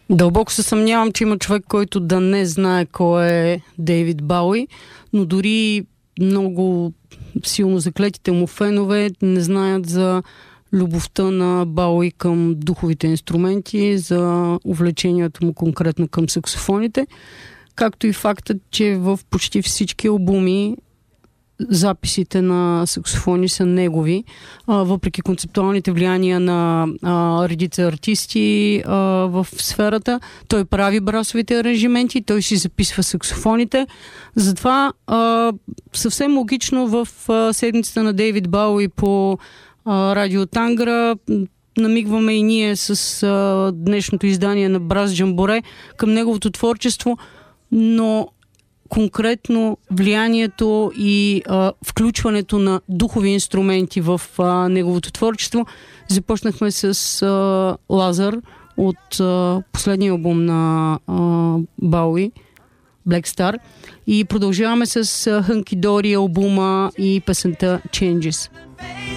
Дълбоко се съмнявам, че има човек, който да не знае кой е Дейвид Бауи, но дори много силно заклетите му фенове не знаят за любовта на Бауи към духовите инструменти, за увлечението му конкретно към саксофоните, както и фактът, че в почти всички албуми записите на саксофони са негови, въпреки концептуалните влияния на редица артисти в сферата. Той прави брасовите аранжименти, той си записва саксофоните. Затова съвсем логично в седмицата на Дейвид Бауи по Радио Тангра намигваме и ние с днешното издание на Брас Джамборе към неговото творчество, но конкретно влиянието и включването на духови инструменти в неговото творчество. Започнахме с Лазар от последния албум на Бауи, Black Star, и продължаваме с Хънки Дори албума и песента Changes.